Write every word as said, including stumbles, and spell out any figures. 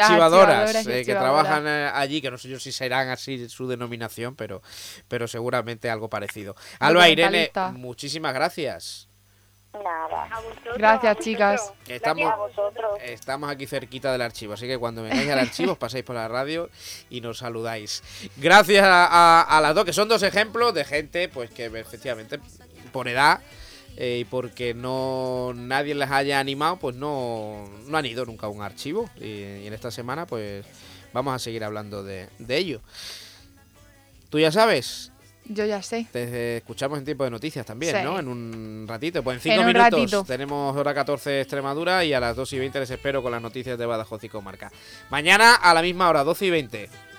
archivadoras, archivadoras y eh, que archivadoras. trabajan eh, allí, que no sé yo si serán así su denominación, pero, pero seguramente algo parecido. Alba, Irene, Documentalista. muchísimas gracias. Nada. A vosotros, Gracias, a vosotros. chicas. Que Gracias estamos, a vosotros. estamos aquí cerquita del archivo, así que cuando vengáis al archivo os pasáis por la radio y nos saludáis. Gracias a, a, a las dos, que son dos ejemplos de gente pues que efectivamente por edad eh, y porque no nadie les haya animado, pues no, no han ido nunca a un archivo. Y, y en esta semana pues vamos a seguir hablando de, de ello. Tú ya sabes, Yo ya sé. te escuchamos en tiempo de noticias también, Sí. ¿no? En un ratito. Pues en cinco En un minutos ratito. tenemos hora catorce Extremadura y a las dos y veinte les espero con las noticias de Badajoz y Comarca. Mañana a la misma hora, doce y veinte.